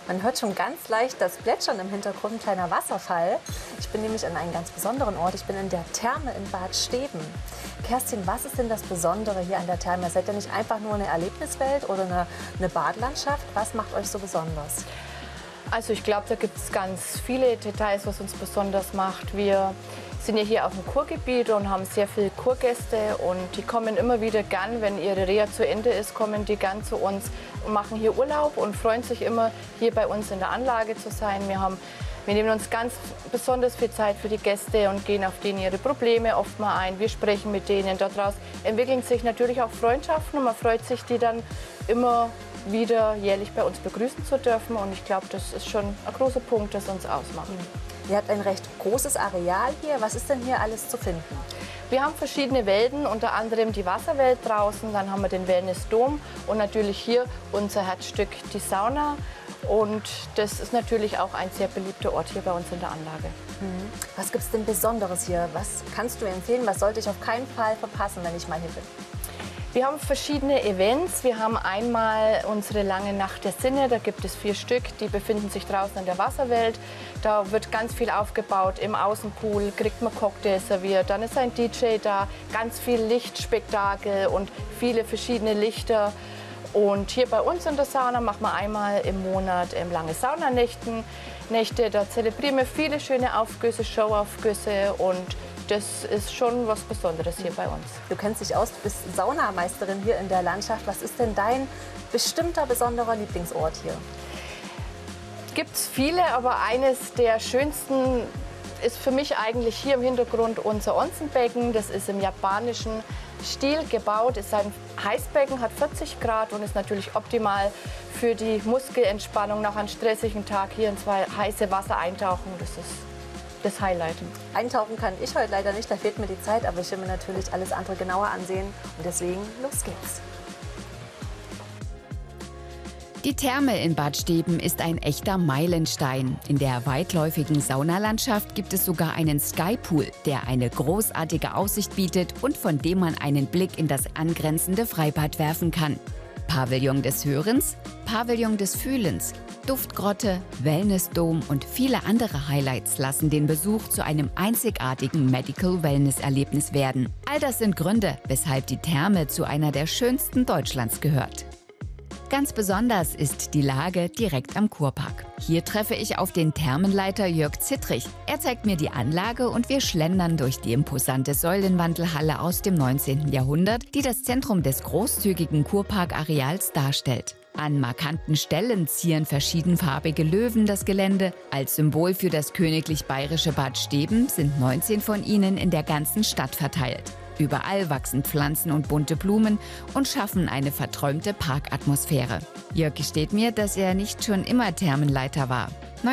Man hört schon ganz leicht das Plätschern im Hintergrund, ein kleiner Wasserfall. Ich bin nämlich an einem ganz besonderen Ort. Ich bin in der Therme in Bad Steben. Kerstin, was ist denn das Besondere hier an der Therme? Ihr seid ja nicht einfach nur eine Erlebniswelt oder eine Badelandschaft. Was macht euch so besonders? Also ich glaube, da gibt es ganz viele Details, was uns besonders macht. Wir sind ja hier auf dem Kurgebiet und haben sehr viele Kurgäste und die kommen immer wieder gern, wenn ihre Reha zu Ende ist, kommen die gern zu uns und machen hier Urlaub und freuen sich immer, hier bei uns in der Anlage zu sein. Wir nehmen uns ganz besonders viel Zeit für die Gäste und gehen auf denen ihre Probleme oft mal ein. Wir sprechen mit denen. Daraus entwickeln sich natürlich auch Freundschaften und man freut sich, die dann immer wieder jährlich bei uns begrüßen zu dürfen. Und ich glaube, das ist schon ein großer Punkt, das uns ausmacht. Ihr habt ein recht großes Areal hier. Was ist denn hier alles zu finden? Wir haben verschiedene Welten, unter anderem die Wasserwelt draußen, dann haben wir den Wellnessdom und natürlich hier unser Herzstück, die Sauna. Und das ist natürlich auch ein sehr beliebter Ort hier bei uns in der Anlage. Was gibt es denn Besonderes hier? Was kannst du empfehlen? Was sollte ich auf keinen Fall verpassen, wenn ich mal hier bin? Wir haben verschiedene Events. Wir haben einmal unsere lange Nacht der Sinne. Da gibt es 4 Stück, die befinden sich draußen in der Wasserwelt. Da wird ganz viel aufgebaut. Im Außenpool kriegt man Cocktails serviert. Dann ist ein DJ da, ganz viel Lichtspektakel und viele verschiedene Lichter. Und hier bei uns in der Sauna machen wir einmal im Monat lange Saunanächte. Da zelebrieren wir viele schöne Aufgüsse, Showaufgüsse und das ist schon was Besonderes hier bei uns. Du kennst dich aus, du bist Saunameisterin hier in der Landschaft. Was ist denn dein bestimmter, besonderer Lieblingsort hier? Gibt es viele, aber eines der schönsten ist für mich eigentlich hier im Hintergrund unser Onsenbecken. Das ist im japanischen Stil gebaut, ist ein Heißbecken, hat 40 Grad und ist natürlich optimal für die Muskelentspannung nach einem stressigen Tag. Hier in 2 heiße Wasser eintauchen, das ist das Highlight. Eintauchen kann ich heute leider nicht, da fehlt mir die Zeit, aber ich will mir natürlich alles andere genauer ansehen und deswegen los geht's. Die Therme in Bad Steben ist ein echter Meilenstein. In der weitläufigen Saunalandschaft gibt es sogar einen Skypool, der eine großartige Aussicht bietet und von dem man einen Blick in das angrenzende Freibad werfen kann. Pavillon des Hörens, Pavillon des Fühlens, Duftgrotte, Wellnessdom und viele andere Highlights lassen den Besuch zu einem einzigartigen Medical-Wellness-Erlebnis werden. All das sind Gründe, weshalb die Therme zu einer der schönsten Deutschlands gehört. Ganz besonders ist die Lage direkt am Kurpark. Hier treffe ich auf den Thermenleiter Jörg Zittrich. Er zeigt mir die Anlage und wir schlendern durch die imposante Säulenwandelhalle aus dem 19. Jahrhundert, die das Zentrum des großzügigen Kurparkareals darstellt. An markanten Stellen zieren verschiedenfarbige Löwen das Gelände. Als Symbol für das königlich bayerische Bad Steben sind 19 von ihnen in der ganzen Stadt verteilt. Überall wachsen Pflanzen und bunte Blumen und schaffen eine verträumte Parkatmosphäre. Jörg gesteht mir, dass er nicht schon immer Thermenleiter war.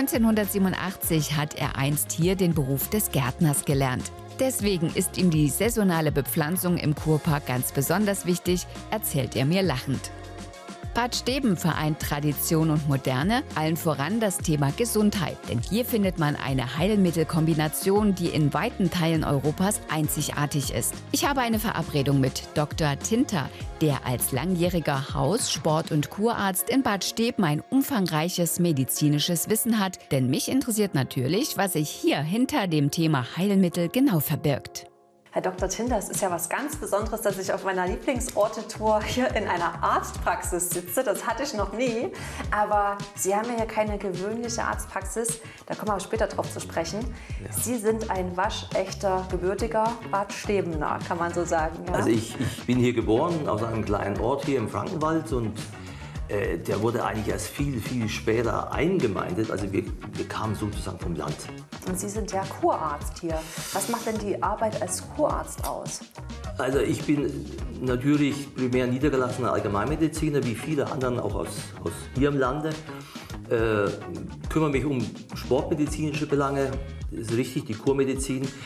1987 hat er einst hier den Beruf des Gärtners gelernt. Deswegen ist ihm die saisonale Bepflanzung im Kurpark ganz besonders wichtig, erzählt er mir lachend. Bad Steben vereint Tradition und Moderne, allen voran das Thema Gesundheit. Denn hier findet man eine Heilmittelkombination, die in weiten Teilen Europas einzigartig ist. Ich habe eine Verabredung mit Dr. Tinter, der als langjähriger Haus-, Sport- und Kurarzt in Bad Steben ein umfangreiches medizinisches Wissen hat. Denn mich interessiert natürlich, was sich hier hinter dem Thema Heilmittel genau verbirgt. Herr Dr. Tinter, es ist ja was ganz Besonderes, dass ich auf meiner Lieblingsorte-Tour hier in einer Arztpraxis sitze. Das hatte ich noch nie. Aber Sie haben ja hier keine gewöhnliche Arztpraxis. Da kommen wir später drauf zu sprechen. Ja. Sie sind ein waschechter, gebürtiger Bad Stebener, kann man so sagen. Ja? Also ich bin hier geboren, aus einem kleinen Ort hier im Frankenwald. Und der wurde eigentlich erst viel, viel später eingemeindet. Also wir kamen sozusagen vom Land. Und Sie sind ja Kurarzt hier. Was macht denn die Arbeit als Kurarzt aus? Also ich bin natürlich primär niedergelassener Allgemeinmediziner, wie viele anderen auch aus Ihrem Lande. Kümmere mich um sportmedizinische Belange, das ist richtig, die Kurmedizin.